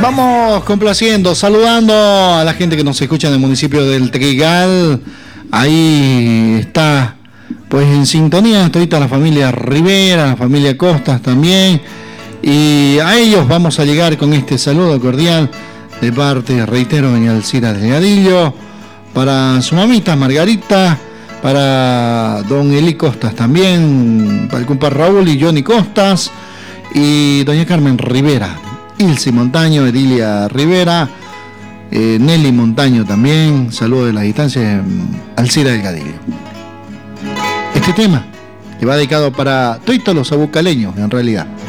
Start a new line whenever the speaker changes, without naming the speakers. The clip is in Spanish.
Vamos complaciendo, saludando a la gente que nos escucha en el municipio del Tequegal. Ahí está, pues en sintonía, todita la familia Rivera, la familia Costas también. Y a ellos vamos a llegar con este saludo cordial de parte, reitero, doña Alcira Delgadillo, para su mamita Margarita, para don Eli Costas también, para el compadre Raúl y Johnny Costas, y doña Carmen Rivera, Ilse Montaño, Edilia Rivera, Nelly Montaño también, saludo de la distancia, Alcira Delgadillo. Este tema que va dedicado para todos los abucaleños, en realidad.